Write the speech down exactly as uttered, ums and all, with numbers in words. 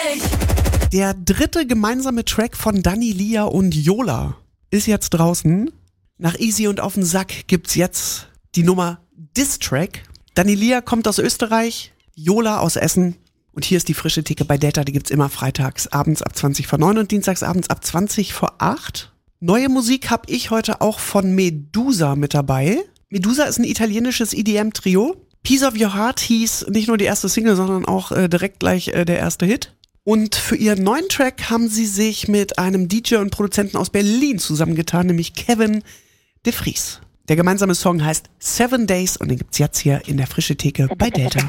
Der dritte gemeinsame Track von Dani, Lia und Yola ist jetzt draußen. Nach Easy und auf den Sack gibt's jetzt die Nummer Diss-Track. Dani, Lia kommt aus Österreich, Yola aus Essen. Und hier ist die frische Theke bei Delta, die gibt's immer freitags abends ab zwanzig vor neun und dienstags abends ab zwanzig vor acht. Neue Musik habe ich heute auch von Medusa mit dabei. Medusa ist ein italienisches E D M-Trio. Piece of Your Heart hieß nicht nur die erste Single, sondern auch äh, direkt gleich äh, der erste Hit. Und für ihren neuen Track haben sie sich mit einem D J und Produzenten aus Berlin zusammengetan, nämlich Kevin de Vries. Der gemeinsame Song heißt Seven Days und den gibt's jetzt hier in der frische Theke bei Delta.